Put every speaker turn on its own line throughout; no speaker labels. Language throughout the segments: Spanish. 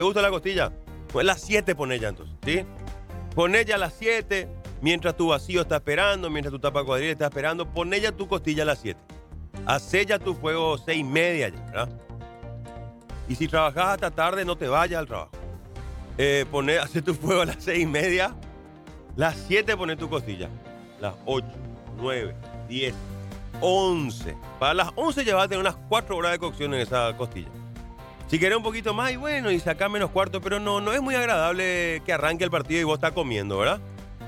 ¿Te gusta la costilla? Pues las 7 pon ella entonces, ¿sí? Pon ella a las 7, mientras tu vacío está esperando, mientras tu tapa cuadril está esperando, pon ella tu costilla a las 7. Hacé ya tu fuego 6:30 ya, ¿verdad? Y si trabajas hasta tarde, no te vayas al trabajo. Hace tu fuego a las 6:30. Las 7 pones tu costilla. Las 8, 9, 10, 11. Para las 11 ya vas a tener unas 4 horas de cocción en esa costilla. Si querés un poquito más, y bueno, y sacar menos cuarto, pero no es muy agradable que arranque el partido y vos estás comiendo, ¿verdad?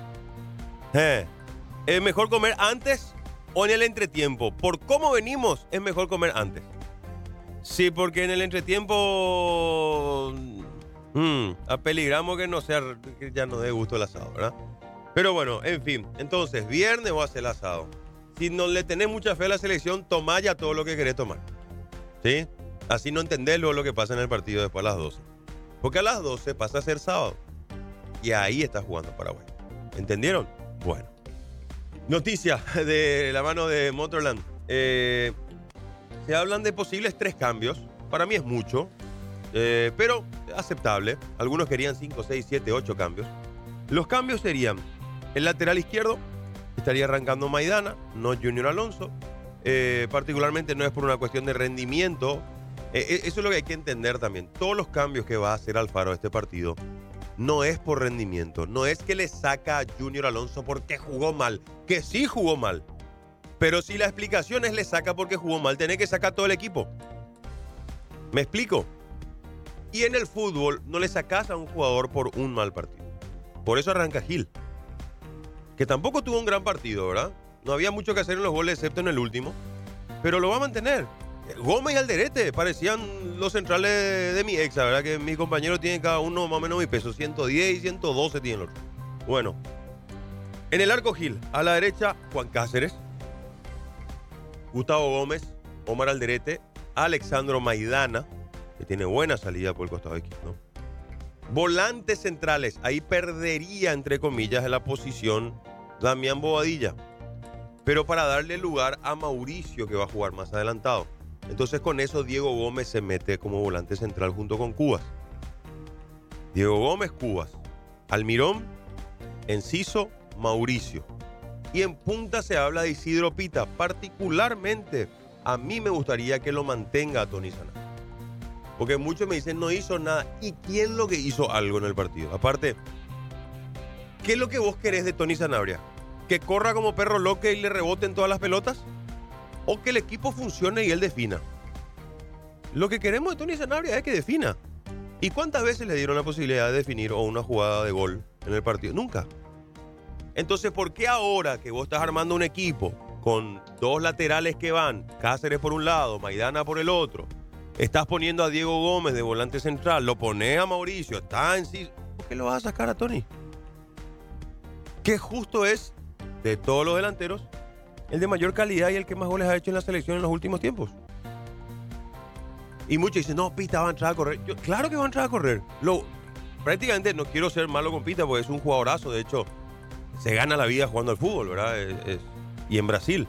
Es mejor comer antes o en el entretiempo. Por cómo venimos, es mejor comer antes. Sí, porque en el entretiempo apeligramos que no sea, que ya no dé gusto el asado, ¿verdad? Pero bueno, en fin, entonces, viernes voy a hacer el asado. Si no le tenés mucha fe a la selección, tomá ya todo lo que querés tomar, ¿sí? Así no entendés luego lo que pasa en el partido después a las 12. Porque a las 12 pasa a ser sábado. Y ahí está jugando Paraguay. ¿Entendieron? Bueno. Noticia de la mano de Motorland. Se hablan de posibles 3 cambios. Para mí es mucho, pero aceptable. Algunos querían 5, 6, 7, 8 cambios. Los cambios serían: el lateral izquierdo estaría arrancando Maidana, no Junior Alonso. Particularmente no es por una cuestión de rendimiento. Eso es lo que hay que entender también. Todos los cambios que va a hacer Alfaro a este partido no es por rendimiento. No es que le saca a Junior Alonso porque jugó mal. Que sí jugó mal. Pero si la explicación es le saca porque jugó mal, tenés que sacar todo el equipo. ¿Me explico? Y en el fútbol no le sacás a un jugador por un mal partido. Por eso arranca Gil, que tampoco tuvo un gran partido, ¿verdad? No había mucho que hacer en los goles, excepto en el último. Pero lo va a mantener. Gómez y Alderete parecían los centrales de mi ex, ¿verdad? Que mis compañeros tienen cada uno más o menos mi peso. 110 y 112 tienen los otros. Bueno. En el arco Gil, a la derecha, Juan Cáceres, Gustavo Gómez, Omar Alderete, Alexandro Maidana, que tiene buena salida por el costado izquierdo. Volantes centrales, ahí perdería, entre comillas, en la posición Damián Bobadilla, pero para darle lugar a Mauricio, que va a jugar más adelantado. Entonces con eso Diego Gómez se mete como volante central junto con Cubas. Diego Gómez, Cubas, Almirón, Enciso, Mauricio. Y en punta se habla de Isidro Pita. Particularmente a mí me gustaría que lo mantenga a Tony Sanabria, porque muchos me dicen no hizo nada. ¿Y quién lo que hizo algo en el partido? Aparte, ¿qué es lo que vos querés de Tony Sanabria? ¿Que corra como perro loco y le reboten todas las pelotas? ¿O que el equipo funcione y él defina? Lo que queremos de Tony Sanabria es que defina. ¿Y cuántas veces le dieron la posibilidad de definir o una jugada de gol en el partido? Nunca. Entonces, ¿por qué ahora que vos estás armando un equipo con 2 laterales que van, Cáceres por un lado, Maidana por el otro, estás poniendo a Diego Gómez de volante central, lo pones a Mauricio, está en sí? ¿Por qué lo vas a sacar a Tony? Que justo es, de todos los delanteros, el de mayor calidad y el que más goles ha hecho en la selección en los últimos tiempos. Y muchos dicen, no, Pita va a entrar a correr. Claro que va a entrar a correr. Prácticamente no quiero ser malo con Pita porque es un jugadorazo. De hecho, se gana la vida jugando al fútbol, ¿verdad? Y en Brasil.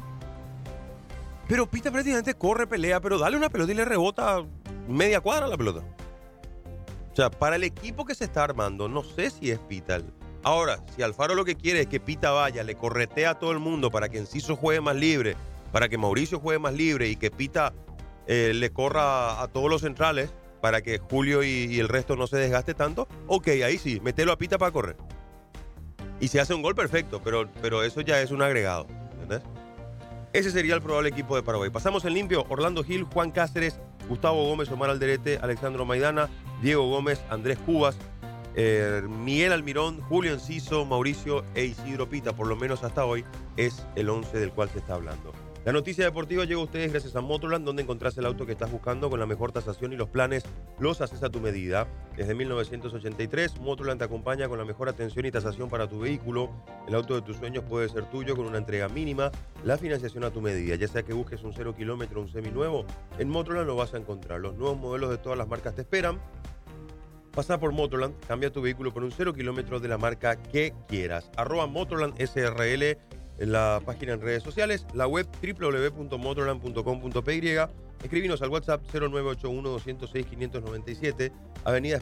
Pero Pita prácticamente corre, pelea, pero dale una pelota y le rebota media cuadra la pelota. O sea, para el equipo que se está armando, no sé si es Pita. Ahora, si Alfaro lo que quiere es que Pita vaya, le corretea a todo el mundo para que Enciso juegue más libre, para que Mauricio juegue más libre y que Pita le corra a todos los centrales para que Julio y el resto no se desgaste tanto, ok, ahí sí, mételo a Pita para correr. Y si hace un gol, perfecto, pero eso ya es un agregado, ¿entendés? Ese sería el probable equipo de Paraguay. Pasamos en limpio: Orlando Gil, Juan Cáceres, Gustavo Gómez, Omar Alderete, Alexandro Maidana, Diego Gómez, Andrés Cubas, Miguel Almirón, Julio Enciso, Mauricio e Isidro Pita. Por lo menos hasta hoy es el 11 del cual se está hablando. La noticia deportiva llega a ustedes gracias a Motorland, donde encontrás el auto que estás buscando con la mejor tasación y los planes los haces a tu medida. Desde 1983, Motorland te acompaña con la mejor atención y tasación para tu vehículo. El auto de tus sueños puede ser tuyo con una entrega mínima, la financiación a tu medida. Ya sea que busques un 0 kilómetro o un seminuevo, en Motorland lo vas a encontrar. Los nuevos modelos de todas las marcas te esperan. Pasa por Motorland, cambia tu vehículo por un 0 kilómetro de la marca que quieras. @Motorland SRL. en la página en redes sociales, la web www.motorland.com.py. Escribinos al WhatsApp 0981 206 597, Avenida